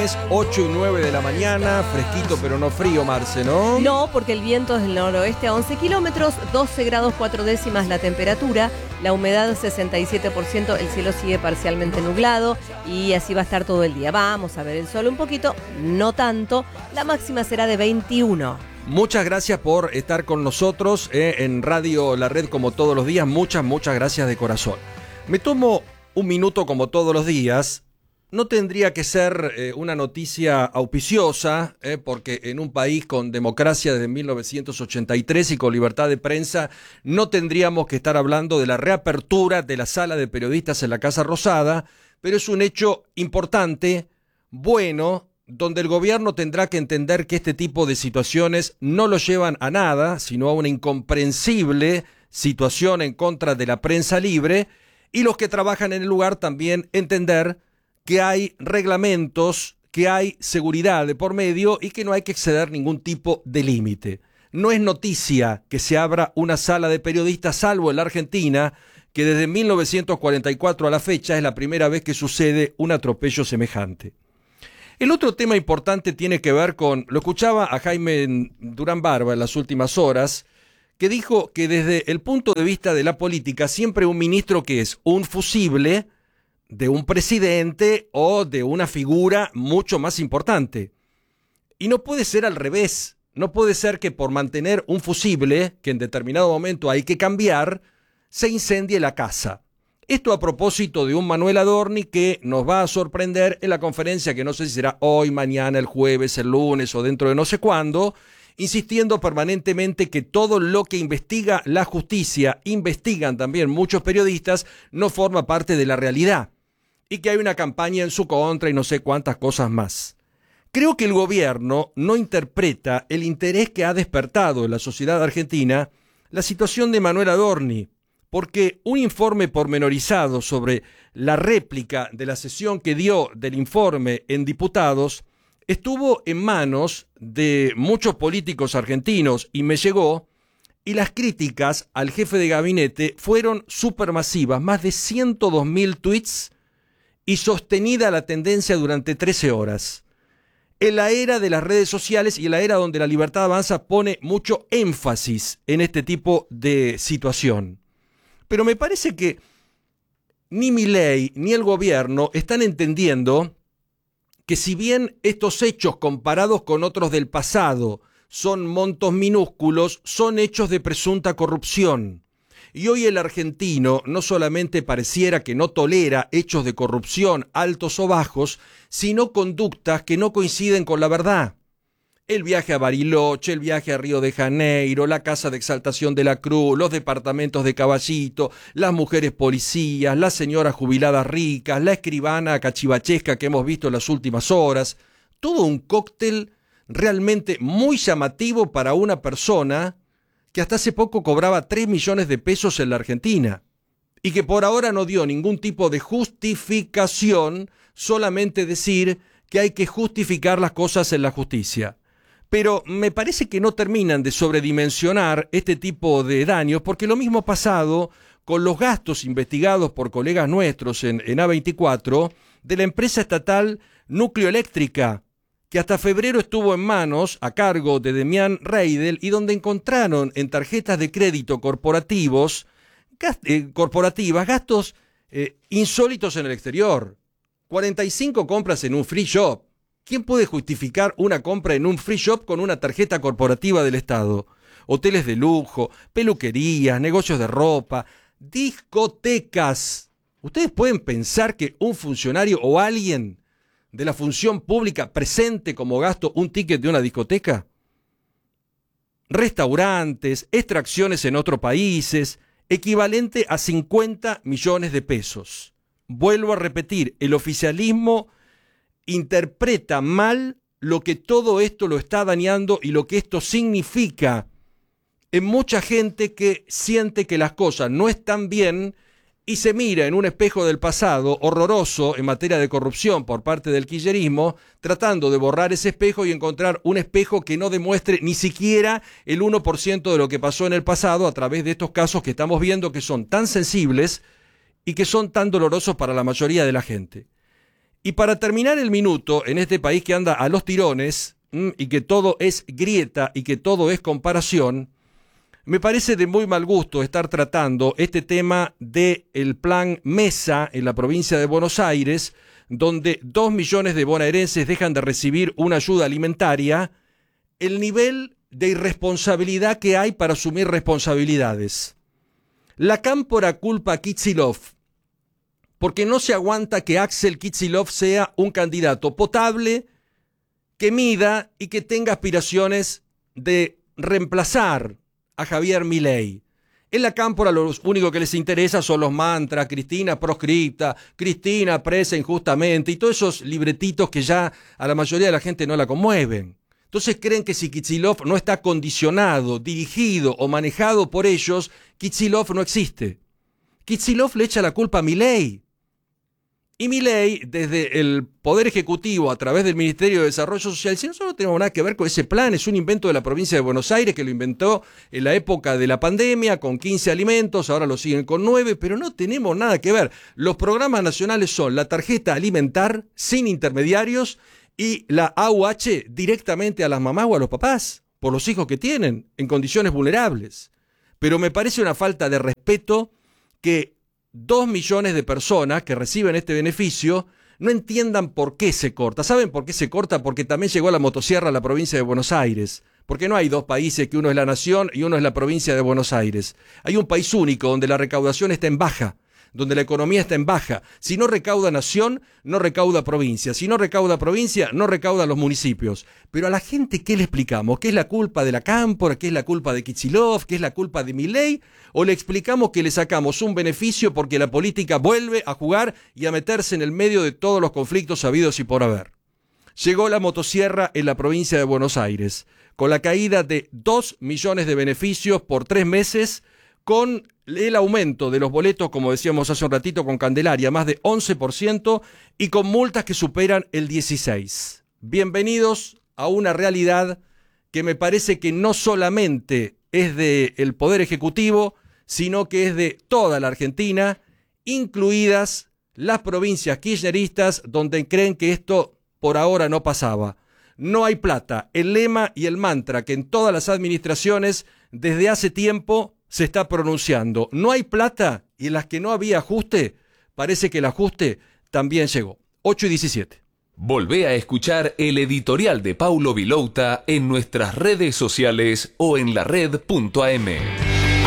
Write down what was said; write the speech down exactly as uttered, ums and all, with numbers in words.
viernes, ocho y nueve de la mañana, fresquito pero no frío, Marce, ¿no? No, porque el viento es del noroeste a once kilómetros, doce grados cuatro décimas la temperatura, la humedad sesenta y siete por ciento, el cielo sigue parcialmente nublado y así va a estar todo el día. Vamos a ver el sol un poquito, no tanto, la máxima será de veintiuno. Muchas gracias por estar con nosotros eh, en Radio La Red como todos los días, muchas, muchas gracias de corazón. Me tomo un minuto como todos los días. No tendría que ser eh, una noticia auspiciosa, eh, porque en un país con democracia desde mil novecientos ochenta y tres y con libertad de prensa, no tendríamos que estar hablando de la reapertura de la sala de periodistas en la Casa Rosada, pero es un hecho importante, bueno, donde el gobierno tendrá que entender que este tipo de situaciones no lo llevan a nada, sino a una incomprensible situación en contra de la prensa libre, y los que trabajan en el lugar también entender que hay reglamentos, que hay seguridad de por medio y que no hay que exceder ningún tipo de límite. No es noticia que se abra una sala de periodistas, salvo en la Argentina, que desde mil novecientos cuarenta y cuatro a la fecha es la primera vez que sucede un atropello semejante. El otro tema importante tiene que ver con, lo escuchaba a Jaime Durán Barba en las últimas horas, que dijo que desde el punto de vista de la política, siempre un ministro que es un fusible de un presidente o de una figura mucho más importante. Y no puede ser al revés. No puede ser que por mantener un fusible, que en determinado momento hay que cambiar, se incendie la casa. Esto a propósito de un Manuel Adorni que nos va a sorprender en la conferencia que no sé si será hoy, mañana, el jueves, el lunes o dentro de no sé cuándo, insistiendo permanentemente que todo lo que investiga la justicia, investigan también muchos periodistas, no forma parte de la realidad. Y que hay una campaña en su contra y no sé cuántas cosas más. Creo que el gobierno no interpreta el interés que ha despertado en la sociedad argentina la situación de Manuel Adorni, porque un informe pormenorizado sobre la réplica de la sesión que dio del informe en diputados estuvo en manos de muchos políticos argentinos y me llegó, y las críticas al jefe de gabinete fueron supermasivas, más de ciento dos mil tweets y sostenida la tendencia durante trece horas. En la era de las redes sociales y en la era donde la Libertad Avanza pone mucho énfasis en este tipo de situación. Pero me parece que ni Milei ni el gobierno están entendiendo que si bien estos hechos comparados con otros del pasado son montos minúsculos, son hechos de presunta corrupción. Y hoy el argentino no solamente pareciera que no tolera hechos de corrupción altos o bajos, sino conductas que no coinciden con la verdad. El viaje a Bariloche, el viaje a Río de Janeiro, la casa de exaltación de la Cruz, los departamentos de Caballito, las mujeres policías, las señoras jubiladas ricas, la escribana cachivachesca que hemos visto en las últimas horas. Todo un cóctel realmente muy llamativo para una persona que hasta hace poco cobraba tres millones de pesos en la Argentina y que por ahora no dio ningún tipo de justificación, solamente decir que hay que justificar las cosas en la justicia. Pero me parece que no terminan de sobredimensionar este tipo de daños, porque lo mismo ha pasado con los gastos investigados por colegas nuestros en, en A veinticuatro de la empresa estatal Nucleoeléctrica, que hasta febrero estuvo en manos a cargo de Demián Reidel y donde encontraron en tarjetas de crédito corporativos, gast- eh, corporativas gastos eh, insólitos en el exterior. cuarenta y cinco compras en un free shop. ¿Quién puede justificar una compra en un free shop con una tarjeta corporativa del Estado? Hoteles de lujo, peluquerías, negocios de ropa, discotecas. ¿Ustedes pueden pensar que un funcionario o alguien de la función pública presente como gasto un ticket de una discoteca? Restaurantes, extracciones en otros países, equivalente a cincuenta millones de pesos. Vuelvo a repetir, el oficialismo interpreta mal lo que todo esto lo está dañando y lo que esto significa en mucha gente que siente que las cosas no están bien y se mira en un espejo del pasado horroroso en materia de corrupción por parte del kirchnerismo, tratando de borrar ese espejo y encontrar un espejo que no demuestre ni siquiera el uno por ciento de lo que pasó en el pasado a través de estos casos que estamos viendo que son tan sensibles y que son tan dolorosos para la mayoría de la gente. Y para terminar el minuto, en este país que anda a los tirones, mmm, y que todo es grieta y que todo es comparación, me parece de muy mal gusto estar tratando este tema del plan Mesa en la provincia de Buenos Aires, donde dos millones de bonaerenses dejan de recibir una ayuda alimentaria, el nivel de irresponsabilidad que hay para asumir responsabilidades. La cámpora culpa a Kicillof, porque no se aguanta que Axel Kicillof sea un candidato potable, que mida y que tenga aspiraciones de reemplazar a Javier Milei. En la cámpora lo único que les interesa son los mantras, Cristina proscripta, Cristina presa injustamente, y todos esos libretitos que ya a la mayoría de la gente no la conmueven. Entonces creen que si Kicillof no está condicionado, dirigido o manejado por ellos, Kicillof no existe. Kicillof le echa la culpa a Milei. Y Milei, desde el Poder Ejecutivo, a través del Ministerio de Desarrollo Social, si nosotros no tenemos nada que ver con ese plan, es un invento de la provincia de Buenos Aires que lo inventó en la época de la pandemia con quince alimentos, ahora lo siguen con nueve, pero no tenemos nada que ver. Los programas nacionales son la tarjeta alimentar sin intermediarios y la A U H directamente a las mamás o a los papás, por los hijos que tienen, en condiciones vulnerables. Pero me parece una falta de respeto que dos millones de personas que reciben este beneficio no entiendan por qué se corta. ¿Saben por qué se corta? Porque también llegó la motosierra a la provincia de Buenos Aires. Porque no hay dos países, que uno es la nación y uno es la provincia de Buenos Aires. Hay un país único donde la recaudación está en baja, donde la economía está en baja. Si no recauda nación, no recauda provincia. Si no recauda provincia, no recauda los municipios. Pero a la gente, ¿qué le explicamos? ¿Qué es la culpa de la cámpora? ¿Qué es la culpa de Kicillof? ¿Qué es la culpa de Milei? ¿O le explicamos que le sacamos un beneficio porque la política vuelve a jugar y a meterse en el medio de todos los conflictos habidos y por haber? Llegó la motosierra en la provincia de Buenos Aires, con la caída de dos millones de beneficios por tres meses, con el aumento de los boletos, como decíamos hace un ratito con Candelaria, más de once por ciento, y con multas que superan el dieciséis por ciento. Bienvenidos a una realidad que me parece que no solamente es del Poder Ejecutivo, sino que es de toda la Argentina, incluidas las provincias kirchneristas, donde creen que esto por ahora no pasaba. No hay plata, el lema y el mantra que en todas las administraciones desde hace tiempo se está pronunciando. No hay plata, y en las que no había ajuste, parece que el ajuste también llegó. ocho y diecisiete. Volvé a escuchar el editorial de Paulo Vilouta en nuestras redes sociales o en la red punto a m.